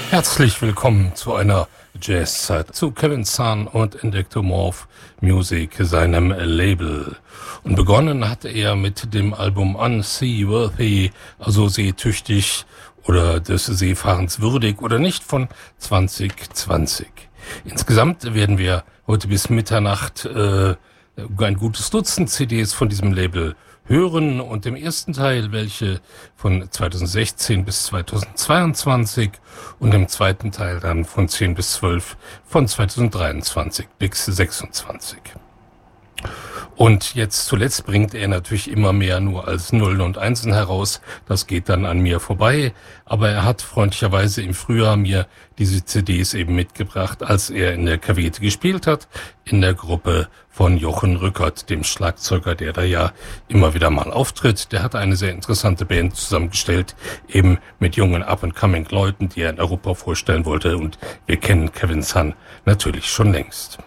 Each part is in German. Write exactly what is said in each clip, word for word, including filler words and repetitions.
Herzlich willkommen zu einer Jazzzeit, zu Kevin Sun und Endectomorph Music, seinem Label. Und begonnen hat er mit dem Album Unseaworthy, also seetüchtig oder des Seefahrens würdig oder nicht, von zwanzig zwanzig. Insgesamt werden wir heute bis Mitternacht äh, ein gutes Dutzend C Ds von diesem Label hören, und im ersten Teil welche von zweitausendsechzehn bis zweitausendzweiundzwanzig und im zweiten Teil dann von zehn bis zwölf von zweitausenddreiundzwanzig bis sechsundzwanzig. Und jetzt zuletzt bringt er natürlich immer mehr nur als Nullen und Einsen heraus. Das geht dann an mir vorbei. Aber er hat freundlicherweise im Frühjahr mir diese C Ds eben mitgebracht, als er in der Kavete gespielt hat, in der Gruppe von Jochen Rückert, dem Schlagzeuger, der da ja immer wieder mal auftritt. Der hat eine sehr interessante Band zusammengestellt, eben mit jungen Up-and-Coming-Leuten, die er in Europa vorstellen wollte. Und wir kennen Kevin Sun natürlich schon längst.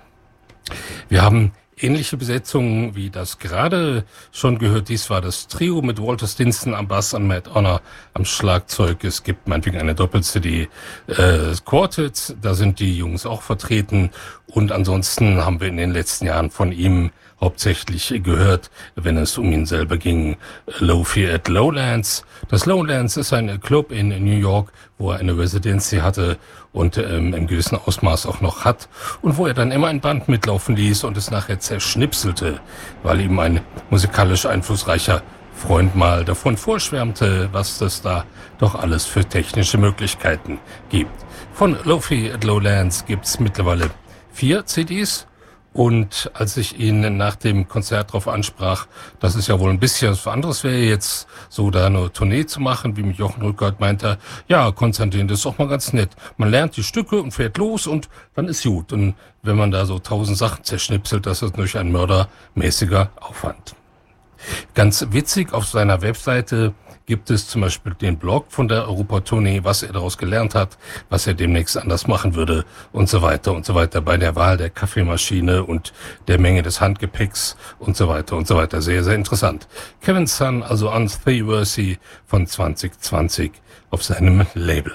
Wir haben ähnliche Besetzungen wie das gerade schon gehört. Dies war das Trio mit Walter Stinson am Bass und Matt Honor am Schlagzeug. Es gibt meinetwegen eine Doppel-C D äh, Quartet, da sind die Jungs auch vertreten. Und ansonsten haben wir in den letzten Jahren von ihm hauptsächlich gehört, wenn es um ihn selber ging, Lo-Fi at Lowlands. Das Lowlands ist ein Club in New York, wo er eine Residency hatte und ähm, im gewissen Ausmaß auch noch hat, und wo er dann immer ein Band mitlaufen ließ und es nachher zerschnipselte, weil ihm ein musikalisch einflussreicher Freund mal davon vorschwärmte, was das da doch alles für technische Möglichkeiten gibt. Von Lo-Fi at Lowlands gibt's mittlerweile vier C Ds. Und als ich ihn nach dem Konzert darauf ansprach, dass es ja wohl ein bisschen was anderes wäre, jetzt so da eine Tournee zu machen, wie mit Jochen Rückert, meinte er, ja, Konstantin, das ist doch mal ganz nett. Man lernt die Stücke und fährt los und dann ist gut. Und wenn man da so tausend Sachen zerschnipselt, das ist natürlich ein mördermäßiger Aufwand. Ganz witzig, auf seiner Webseite gibt es zum Beispiel den Blog von der Europatournee, was er daraus gelernt hat, was er demnächst anders machen würde und so weiter und so weiter bei der Wahl der Kaffeemaschine und der Menge des Handgepäcks und so weiter und so weiter. Sehr, sehr interessant. Kevin Sun, also Unseaworthy von zwanzig zwanzig auf seinem Label.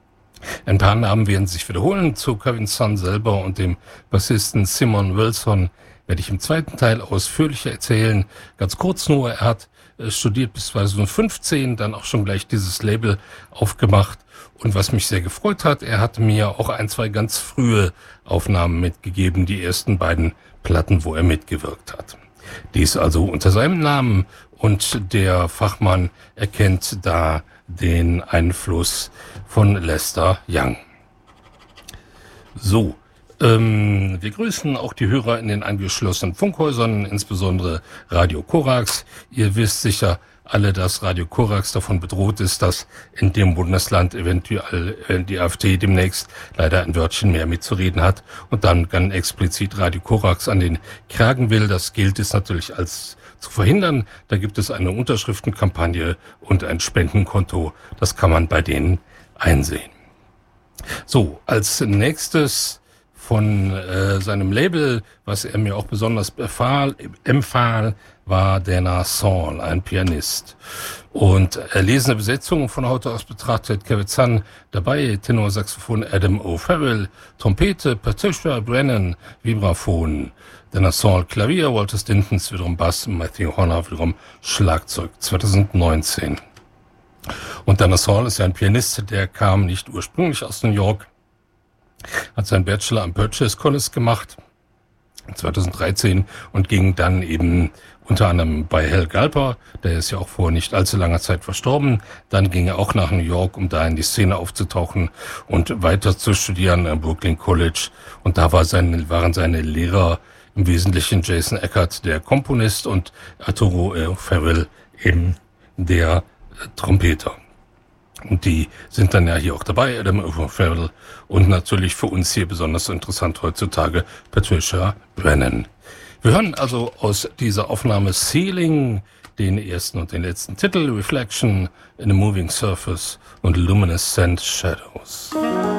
Ein paar Namen werden sich wiederholen. Zu Kevin Sun selber und dem Bassisten Simon Wilson werde ich im zweiten Teil ausführlicher erzählen. Ganz kurz nur, er hat äh, studiert bis zweitausendfünfzehn, dann auch schon gleich dieses Label aufgemacht. Und was mich sehr gefreut hat, er hat mir auch ein, zwei ganz frühe Aufnahmen mitgegeben, die ersten beiden Platten, wo er mitgewirkt hat. Dies also unter seinem Namen, und der Fachmann erkennt da den Einfluss von Lester Young. So. Ähm, wir grüßen auch die Hörer in den angeschlossenen Funkhäusern, insbesondere Radio Korax. Ihr wisst sicher alle, dass Radio Korax davon bedroht ist, dass in dem Bundesland eventuell äh, die AfD demnächst leider ein Wörtchen mehr mitzureden hat und dann ganz explizit Radio Korax an den Kragen will. Das gilt es natürlich als zu verhindern. Da gibt es eine Unterschriftenkampagne und ein Spendenkonto. Das kann man bei denen einsehen. So, als nächstes von äh, seinem Label, was er mir auch besonders befahl, empfahl, war Dana Saul, ein Pianist. Und erlesene Besetzung von heute aus betrachtet Kevin Sun dabei, Tenorsaxophon Adam O'Farrell, Trompete Patricia Brennan, Vibraphon, Dana Saul Klavier, Walter Stinson wiederum Bass, Matthew Horner wiederum Schlagzeug, zweitausendneunzehn. Und Dana Saul ist ja ein Pianist, der kam nicht ursprünglich aus New York, hat seinen Bachelor am Purchase College gemacht, zweitausenddreizehn, und ging dann eben unter anderem bei Hal Galper, der ist ja auch vor nicht allzu langer Zeit verstorben. Dann ging er auch nach New York, um da in die Szene aufzutauchen und weiter zu studieren am Brooklyn College. Und da war seine, waren seine Lehrer im Wesentlichen Jason Eckert, der Komponist, und Arturo O'Farrell, eben der Trompeter. Und die sind dann ja hier auch dabei, Adam O'Farrell, und natürlich für uns hier besonders interessant heutzutage Patricia Brennan. Wir hören also aus dieser Aufnahme Ceiling den ersten und den letzten Titel, Reflection in a Moving Surface und Luminescent Shadows.